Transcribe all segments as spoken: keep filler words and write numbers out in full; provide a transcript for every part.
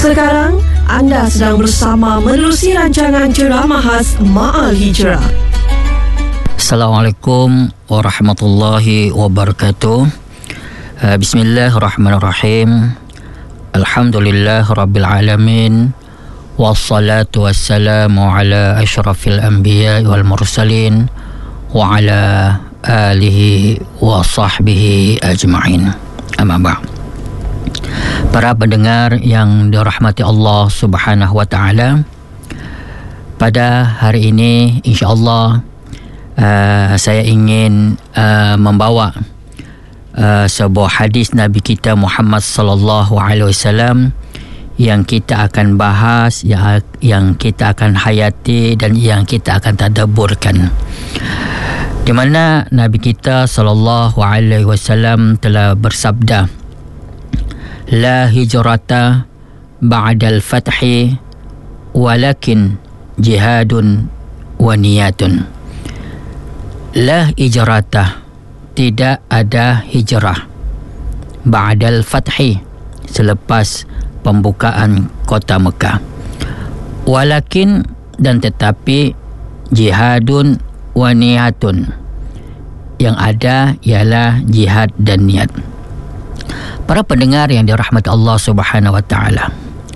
Sekarang anda sedang bersama menerusi rancangan ceramah khas Ma'al Hijrah. Assalamualaikum warahmatullahi wabarakatuh. uh, Bismillahirrahmanirrahim. Alhamdulillah Rabbil Alamin. Wassalatu wassalamu ala ashrafil anbiya wal mursalin wa ala alihi wa sahbihi ajma'in. Amma ba'd. Para pendengar yang dirahmati Allah Subhanahu wa taala, pada hari ini insya-Allah uh, saya ingin uh, membawa uh, sebuah hadis Nabi kita Muhammad sallallahu alaihi wasallam yang kita akan bahas, yang, yang kita akan hayati dan yang kita akan tadabburkan, di mana Nabi kita sallallahu alaihi wasallam telah bersabda, la hijrata ba'dal fathi walakin jihadun wa niyatun. La hijrata, tidak ada hijrah, ba'dal fathi, selepas pembukaan kota Mekah, walakin, dan tetapi, jihadun wa niyatun, yang ada ialah jihad dan niat. Para pendengar yang dirahmati Allah Subhanahu wa taala,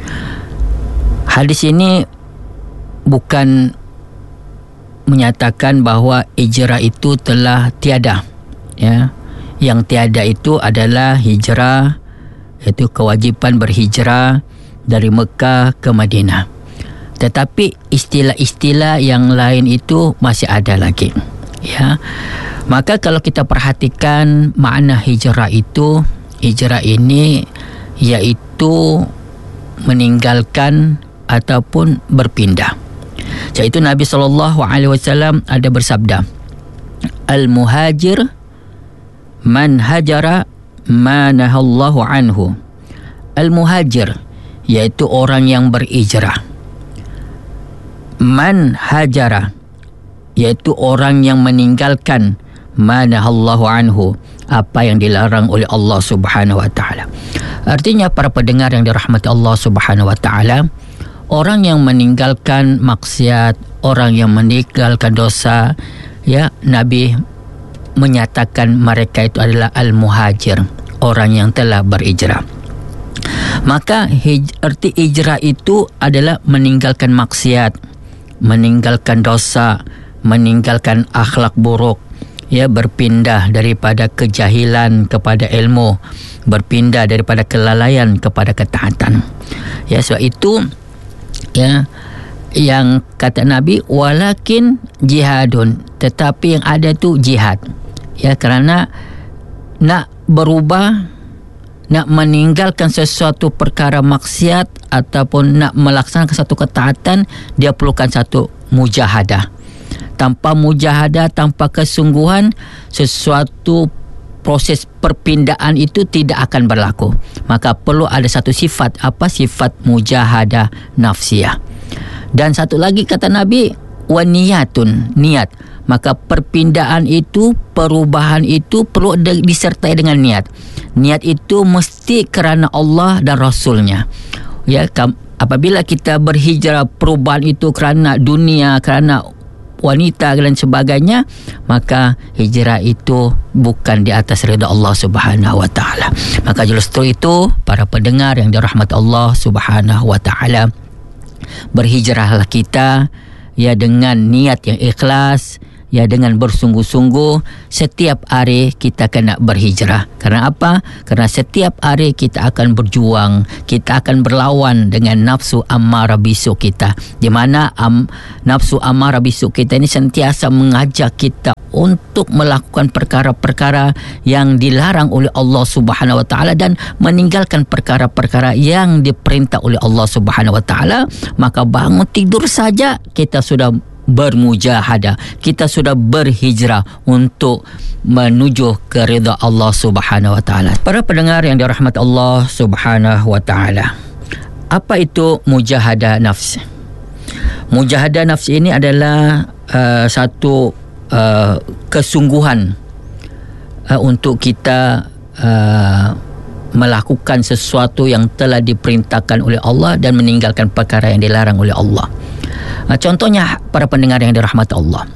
hadis ini bukan menyatakan bahawa hijrah itu telah tiada, ya. Yang tiada itu adalah hijrah, iaitu kewajipan berhijrah dari Mekah ke Madinah. Tetapi istilah-istilah yang lain itu masih ada lagi, ya. Maka kalau kita perhatikan makna hijrah itu, hijrah ini iaitu meninggalkan ataupun berpindah. Iaitu Nabi sallallahu alaihi wasallam ada bersabda, al-muhajir man hajara ma nahallahu anhu. Al-muhajir iaitu orang yang berhijrah. Man hajara iaitu orang yang meninggalkan ma nahallahu anhu, apa yang dilarang oleh Allah Subhanahu wa taala. Artinya para pendengar yang dirahmati Allah Subhanahu wa taala, orang yang meninggalkan maksiat, orang yang meninggalkan dosa, ya, Nabi menyatakan mereka itu adalah al-muhajir, orang yang telah berhijrah. Maka hij- arti hijrah itu adalah meninggalkan maksiat, meninggalkan dosa, meninggalkan akhlak buruk, ya, berpindah daripada kejahilan kepada ilmu, berpindah daripada kelalaian kepada ketaatan. Ya, sebab itu, ya, yang kata Nabi, walakin jihadun, tetapi yang ada tu jihad, ya, kerana nak berubah, nak meninggalkan sesuatu perkara maksiat ataupun nak melaksanakan satu ketaatan, dia perlukan satu mujahadah. Tanpa mujahadah, tanpa kesungguhan, sesuatu proses perpindahan itu tidak akan berlaku. Maka perlu ada satu sifat, apa sifat mujahadah nafsiyah. Dan satu lagi kata Nabi, wa niyatun, niat. Maka perpindahan itu, perubahan itu perlu disertai dengan niat. Niat itu mesti kerana Allah dan Rasulnya. Ya, apabila kita berhijrah, perubahan itu kerana dunia, kerana wanita dan sebagainya, maka hijrah itu bukan di atas ridha Allah Subhanahu wa taala. Maka justru itu para pendengar yang dirahmati Allah Subhanahu wa taala, berhijrahlah kita, ya, dengan niat yang ikhlas, ya, dengan bersungguh-sungguh. Setiap hari kita kena berhijrah. Karena apa? Karena setiap hari kita akan berjuang, kita akan berlawan dengan nafsu ammarah bisu kita, di mana am, nafsu ammarah bisu kita ini sentiasa mengajak kita untuk melakukan perkara-perkara yang dilarang oleh Allah Subhanahu wa taala dan meninggalkan perkara-perkara yang diperintah oleh Allah Subhanahu wa taala. Maka bangun tidur saja kita sudah bermujahadah, kita sudah berhijrah untuk menuju ke ridha Allah Subhanahu wa taala. Para pendengar yang dirahmati Allah Subhanahu wa taala, apa itu mujahadah nafs? Mujahadah nafs ini adalah uh, satu uh, kesungguhan uh, untuk kita uh, melakukan sesuatu yang telah diperintahkan oleh Allah dan meninggalkan perkara yang dilarang oleh Allah. Contohnya para pendengar yang dirahmati Allah,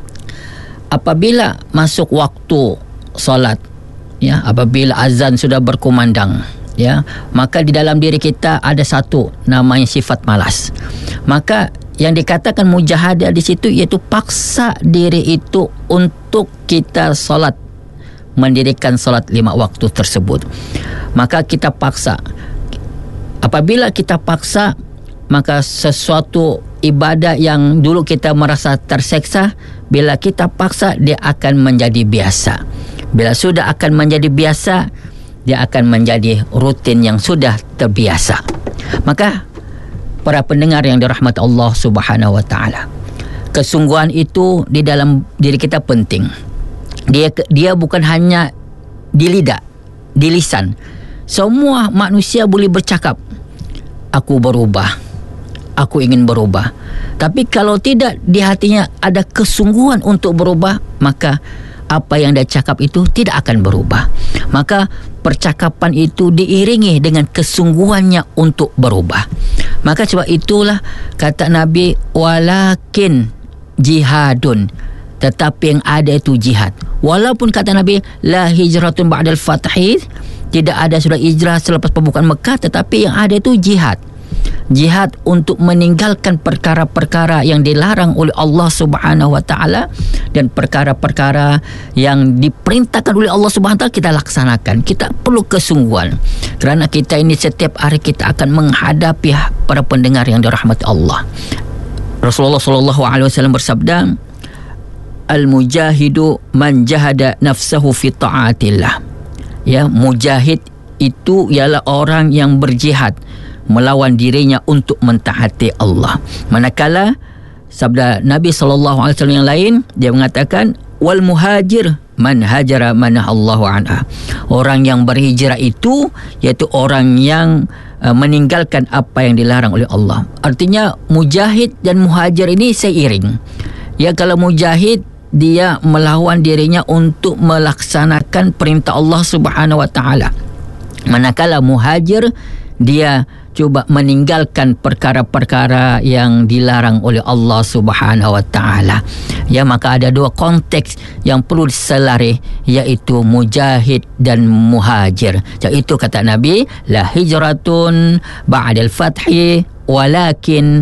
apabila masuk waktu solat, ya, apabila azan sudah berkumandang, ya, maka di dalam diri kita ada satu namanya sifat malas. Maka yang dikatakan mujahadah di situ iaitu paksa diri itu untuk kita solat, mendirikan solat lima waktu tersebut. Maka kita paksa. Apabila kita paksa, maka sesuatu ibadah yang dulu kita merasa terseksa, bila kita paksa dia akan menjadi biasa. Bila sudah akan menjadi biasa, dia akan menjadi rutin yang sudah terbiasa. Maka para pendengar yang dirahmati Allah Subhanahu wa taala, kesungguhan itu di dalam diri kita penting. Dia dia bukan hanya di lidah, di lisan. Semua manusia boleh bercakap, aku berubah, aku ingin berubah. Tapi kalau tidak di hatinya ada kesungguhan untuk berubah, maka apa yang dia cakap itu tidak akan berubah. Maka percakapan itu diiringi dengan kesungguhannya untuk berubah. Maka sebab itulah kata Nabi, walakin jihadun, tetapi yang ada itu jihad. Walaupun kata Nabi, la hijratun ba'dal fathi, tidak ada sudah hijrah selepas pembukaan Mekah, tetapi yang ada itu jihad. Jihad untuk meninggalkan perkara-perkara yang dilarang oleh Allah Subhanahu wa taala, dan perkara-perkara yang diperintahkan oleh Allah Subhanahu wa taala kita laksanakan. Kita perlu kesungguhan, kerana kita ini setiap hari kita akan menghadapi para pendengar yang dirahmati Allah. Rasulullah sallallahu alaihi wasallam bersabda, al-mujahidu man jahada nafsahu fi ta'atillah. Ya, mujahid itu ialah orang yang berjihad melawan dirinya untuk mentaati Allah. Manakala sabda Nabi sallallahu alaihi wasallam yang lain, dia mengatakan wal muhajir man hajara manahallahu anha. Orang yang berhijrah itu iaitu orang yang uh, meninggalkan apa yang dilarang oleh Allah. Artinya mujahid dan muhajir ini seiring. Ya, kalau mujahid dia melawan dirinya untuk melaksanakan perintah Allah Subhanahu wa taala. Manakala muhajir dia cuba meninggalkan perkara-perkara yang dilarang oleh Allah Subhanahu wa taala. Ya, maka ada dua konteks yang perlu diselari, iaitu mujahid dan muhajir. Iaitu kata Nabi, la hijratun ba'dal fathi walakin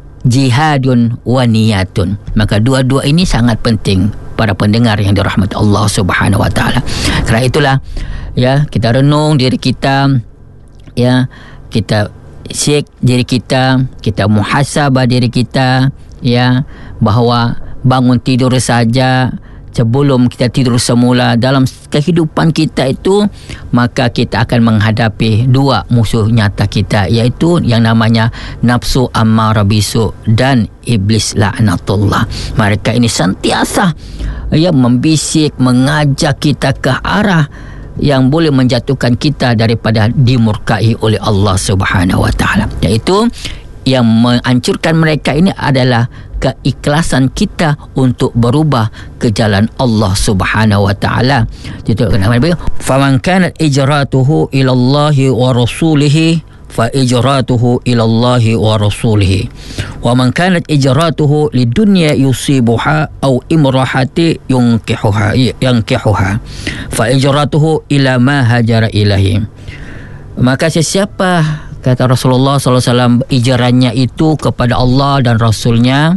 jihadun wa niyatun. Maka dua-dua ini sangat penting para pendengar yang dirahmati Allah Subhanahu wa taala. Kerana itulah, ya, kita renung diri kita, ya, kita cek diri kita, kita muhasabah diri kita, ya, bahawa bangun tidur saja sebelum kita tidur semula dalam kehidupan kita itu, maka kita akan menghadapi dua musuh nyata kita, iaitu yang namanya nafsu ammarah bisu dan iblis laknatullah. Mereka ini sentiasa, ya, membisik, mengajak kita ke arah yang boleh menjatuhkan kita daripada dimurkai oleh Allah Subhanahu wa taala. Iaitu yang menghancurkan mereka ini adalah keikhlasan kita untuk berubah ke jalan Allah Subhanahu wa taala. Itu kenapa Nabi, faman kanat ijratuhu ila Allah wa rasulih fa ijratuhu ila Allah wa rasulih wa man kanat ijratuhu lidunya yusibuha aw imrahati yunkihuha yankihuha fa ijratuhu ila ma hajara ilahi. Maka sesiapa, kata Rasulullah sallallahu alaihi wasallam, hijrahnya itu kepada Allah dan Rasulnya,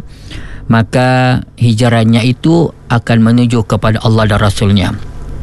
maka hijrahnya itu akan menuju kepada Allah dan Rasulnya.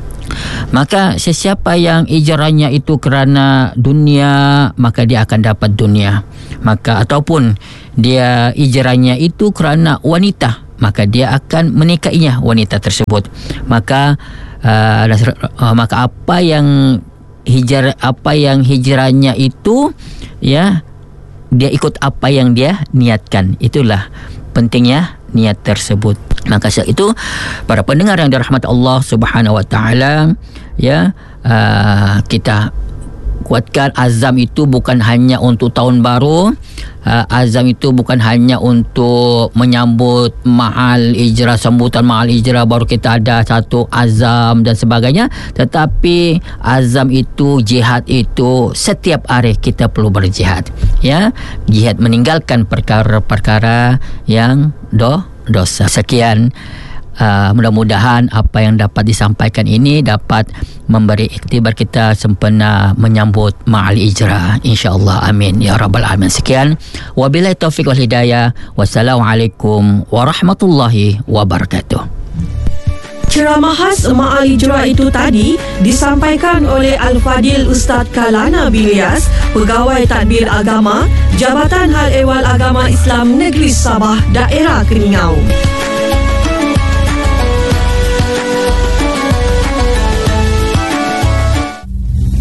Maka sesiapa yang hijrahnya itu kerana dunia, maka dia akan dapat dunia. Maka ataupun dia hijrahnya itu kerana wanita, maka dia akan menikahinya wanita tersebut. Maka uh, uh, maka apa yang hijrah apa yang hijrahnya itu, ya, dia ikut apa yang dia niatkan. Itulah pentingnya niat tersebut. Maka sebab itu para pendengar yang dirahmati Allah Subhanahu wa taala, ya, uh, kita kuatkan azam itu bukan hanya untuk tahun baru, uh, azam itu bukan hanya untuk menyambut Ma'al Hijrah, sambutan Ma'al Hijrah baru kita ada satu azam dan sebagainya, tetapi azam itu, jihad itu setiap hari kita perlu berjihad, ya, jihad meninggalkan perkara-perkara yang do dosa. Sekian. Uh, mudah-mudahan apa yang dapat disampaikan ini dapat memberi iktibar kita sempena menyambut Ma'al Hijrah, insya-Allah. Amin ya rabbal alamin. Sekian, wabillahi taufik wal hidayah. Wassalamualaikum warahmatullahi wabarakatuh. Ceramah khas Ma'al Hijrah itu tadi disampaikan oleh Al-Fadil Ustaz Kalana bin Ilyas, Pegawai Tadbir Agama, Jabatan Hal Ehwal Agama Islam Negeri Sabah, Daerah Keningau.